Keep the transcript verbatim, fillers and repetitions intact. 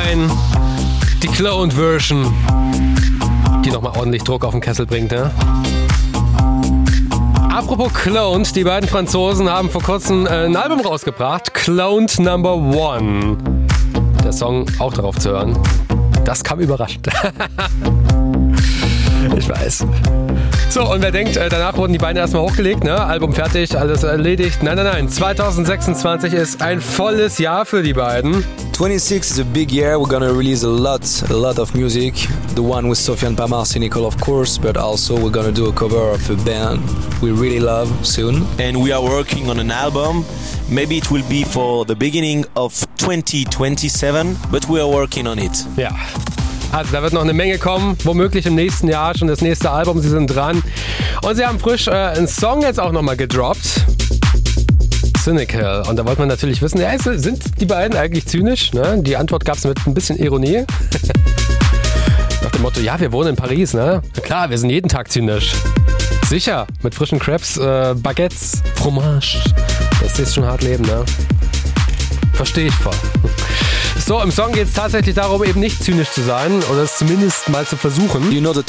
rein. Die Cloned Version, die nochmal ordentlich Druck auf den Kessel bringt, ne? Apropos Cloned, die beiden Franzosen haben vor kurzem ein Album rausgebracht, Cloned Number One. Der Song auch darauf zu hören, das kam überraschend. Ich weiß. So, und wer denkt, danach wurden die Beine erstmal hochgelegt, ne? Album fertig, alles erledigt. Nein, nein, nein. zwanzig sechsundzwanzig ist ein volles Jahr für die beiden. twenty-six is a big year. We're gonna release a lot, a lot of music. The one with Sofiane Pamar, Cynical, of course, but also we're gonna do a cover of a band we really love soon. And we are working on an album. Maybe it will be for the beginning of twenty twenty-seven, but we are working on it. Ja. Also da wird noch eine Menge kommen, womöglich im nächsten Jahr schon das nächste Album, sie sind dran. Und sie haben frisch äh, einen Song jetzt auch nochmal gedroppt. Cynical. Und da wollte man natürlich wissen, ja, sind die beiden eigentlich zynisch? Ne? Die Antwort gab es mit ein bisschen Ironie. Nach dem Motto, ja, wir wohnen in Paris, ne? Na klar, wir sind jeden Tag zynisch. Sicher, mit frischen Crepes, äh, Baguettes, Fromage. Das ist schon hart leben, ne? Verstehe ich voll. So, im Song geht es tatsächlich darum, eben nicht zynisch zu sein oder es zumindest mal zu versuchen. You know the